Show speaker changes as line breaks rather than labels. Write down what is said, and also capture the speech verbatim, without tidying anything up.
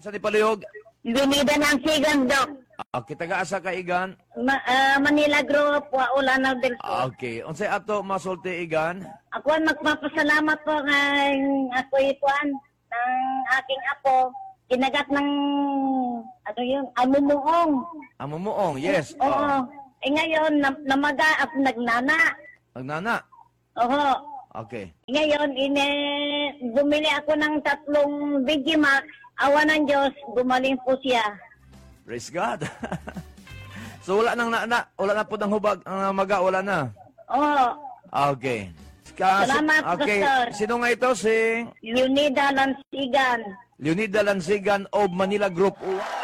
Sa ni palihog?
Lunida ng Sigan, Dok.
Okay, taga-asa ka igan?
Ma ah, Manila Group, wa Ulanaw del Sur.
Okay. Unsay ato masulti igan?
Ako ang magpapasalamat po ng ako ipuan ng aking apo. Kinagat ng, ano yun, amumuong.
Amumuong, yes.
Oo. Eh ngayon, na, namaga at nagnana.
Magnana.
Oo.
Okay.
Ngayon, ine, bumili ako ng tatlong Vigimax. Awa ng Diyos, gumaling po siya.
Praise God. So wala nang na, na wala na po ng hubag ang maga, wala na.
Oo.
Okay. Ka,
Salamat,
okay.
Pastor.
Sino nga ito? Si
Leonida Lansigan.
Leonida Lansigan of Manila Group.